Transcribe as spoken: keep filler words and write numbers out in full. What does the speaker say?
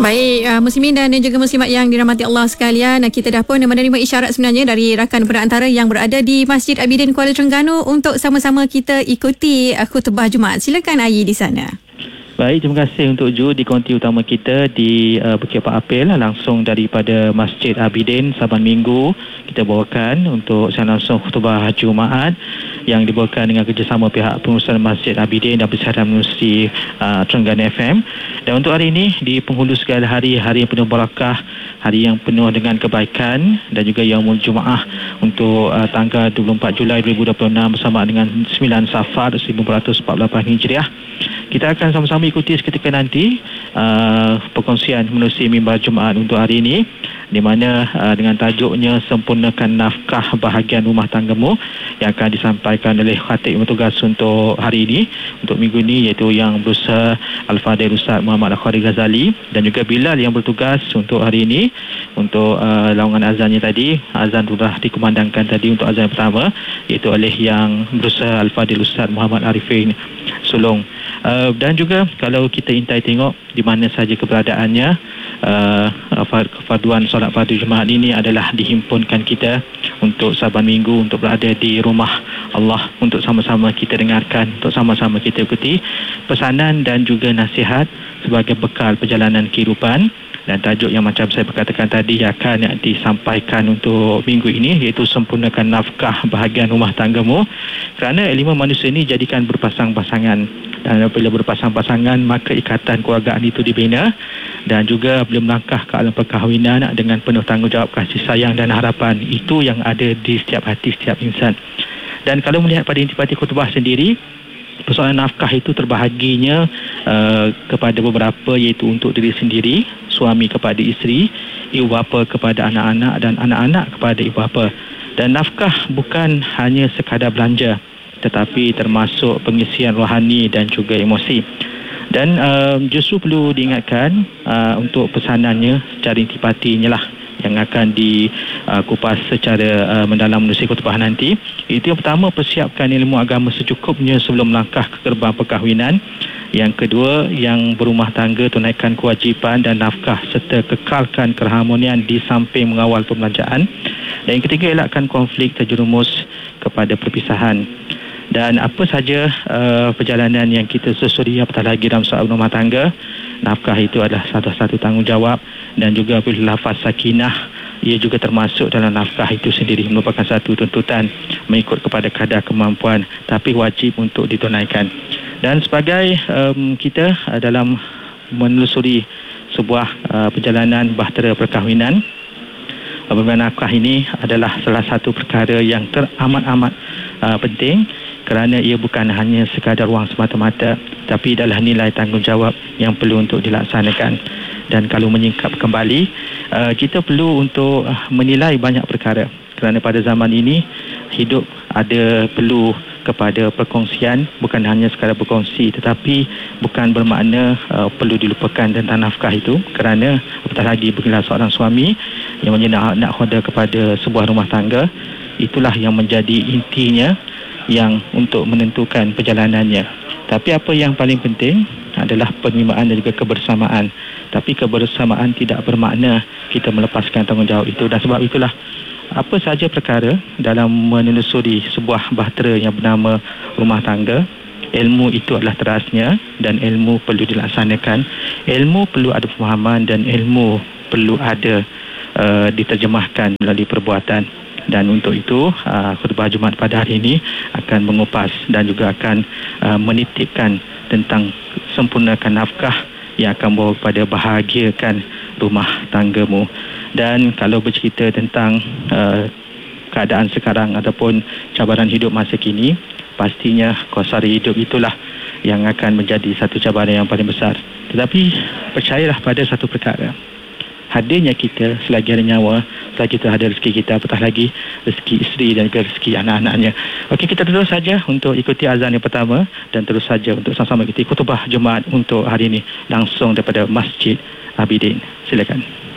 Baik, uh, muslimin dan juga muslimat yang dirahmati Allah sekalian, kita dah pun menerima isyarat sebenarnya dari rakan perantara yang berada di Masjid Abidin Kuala Terengganu untuk sama-sama kita ikuti uh, khutbah Jumaat. Silakan Ayi di sana. Baik, terima kasih untuk Ju di konti utama kita di uh, Bukit Pak Apil, langsung daripada Masjid Abidin. Saban minggu kita bawakan untuk siaran langsung khutbah Jumaat yang dibawakan dengan kerjasama pihak pengurusan Masjid Abidin dan Persatuan Menerusi uh, Terengganu F M. Dan untuk hari ini, di penghulu segala hari, hari yang penuh barakah, hari yang penuh dengan kebaikan dan juga Yaumul Jumaah untuk uh, tanggal dua puluh empat Julai dua ribu dua puluh enam bersama dengan sembilan Safar seribu empat ratus empat puluh lapan Hijriah. Kita akan sama-sama ikuti seketika nanti uh, perkongsian menerusi mimbar Jumaat untuk hari ini, di mana uh, dengan tajuknya Sempurnakan Nafkah Bahagian Rumah Tanggamu, yang akan disampaikan oleh khatib yang bertugas untuk hari ini, untuk minggu ini, iaitu yang berusaha Al-Fadhil Ustaz Muhammad Al-Khairi Ghazali, dan juga Bilal yang bertugas untuk hari ini untuk uh, laungan azannya tadi. Azan sudah dikumandangkan tadi untuk azan pertama, iaitu oleh yang berusaha Al-Fadhil Ustaz Muhammad Arifin Sulong. Uh, dan juga kalau kita intai tengok di mana saja keberadaannya, uh, farduan solat fardu Jumaat ini adalah dihimpunkan kita untuk saban minggu untuk berada di rumah Allah, untuk sama-sama kita dengarkan, untuk sama-sama kita ikuti pesanan dan juga nasihat sebagai bekal perjalanan kehidupan. Dan tajuk yang macam saya berkatakan tadi akan disampaikan untuk minggu ini, iaitu Sempurnakan Nafkah Bahagian Rumah Tanggamu. Kerana elemen manusia ini jadikan berpasang-pasangan, dan apabila berpasang-pasangan maka ikatan keluargaan itu dibina, dan juga bila melangkah ke alam perkahwinan dengan penuh tanggungjawab, kasih sayang dan harapan. Itu yang ada di setiap hati setiap insan. Dan kalau melihat pada intipati khutbah sendiri, persoalan nafkah itu terbahaginya uh, kepada beberapa, iaitu untuk diri sendiri, suami kepada isteri, ibu bapa kepada anak-anak, dan anak-anak kepada ibu bapa. Dan nafkah bukan hanya sekadar belanja, tetapi termasuk pengisian rohani dan juga emosi. Dan uh, justru perlu diingatkan uh, untuk pesanannya secara intipatinya lah yang akan dikupas uh, secara uh, mendalam menerusi khutbah nanti. Itu yang pertama, persiapkan ilmu agama secukupnya sebelum melangkah ke gerbang perkahwinan. Yang kedua, yang berumah tangga, tunaikan kewajipan dan nafkah serta kekalkan keharmonian di samping mengawal pembelanjaan. Dan yang ketiga, elakkan konflik terjerumus kepada perpisahan. Dan apa saja uh, perjalanan yang kita susuri, apatah lagi dalam soal rumah tangga, nafkah itu adalah satu-satu tanggungjawab. Dan juga bila lafaz sakinah, ia juga termasuk dalam nafkah itu sendiri, merupakan satu tuntutan mengikut kepada kadar kemampuan, tapi wajib untuk ditunaikan. Dan sebagai um, kita uh, dalam menelusuri sebuah uh, perjalanan bahtera perkahwinan, apabila nafkah ini adalah salah satu perkara yang teramat-amat uh, penting, kerana ia bukan hanya sekadar wang semata-mata, tapi adalah nilai tanggungjawab yang perlu untuk dilaksanakan. Dan kalau menyingkap kembali, uh, kita perlu untuk uh, menilai banyak perkara, kerana pada zaman ini hidup ada perlu kepada perkongsian, bukan hanya sekadar berkongsi, tetapi bukan bermakna uh, perlu dilupakan tentang nafkah itu, kerana apatah lagi bila seorang suami yang nak nak khoda kepada sebuah rumah tangga, itulah yang menjadi intinya yang untuk menentukan perjalanannya. Tapi apa yang paling penting adalah penerimaan dan juga kebersamaan. Tapi kebersamaan tidak bermakna kita melepaskan tanggungjawab itu. Dan sebab itulah, apa saja perkara dalam menelusuri sebuah bahtera yang bernama rumah tangga, ilmu itu adalah terasnya, dan ilmu perlu dilaksanakan. Ilmu perlu ada pemahaman, dan ilmu perlu ada uh, diterjemahkan melalui perbuatan. Dan untuk itu, uh, khutbah Jumaat pada hari ini akan mengupas dan juga akan uh, menitipkan tentang sempurnakan nafkah yang akan membawa kepada bahagiakan rumah tanggamu. Dan kalau bercerita tentang uh, keadaan sekarang ataupun cabaran hidup masa kini, pastinya kosari hidup itulah yang akan menjadi satu cabaran yang paling besar. Tetapi percayalah pada satu perkara, hadirnya kita selagi ada nyawa, selagi kita ada rezeki kita, apatah lagi rezeki isteri dan juga rezeki anak-anaknya. Okey, kita terus saja untuk ikuti azan yang pertama, dan terus saja untuk sama-sama kita khutbah Jumaat untuk hari ini langsung daripada Masjid Abidin. Silakan.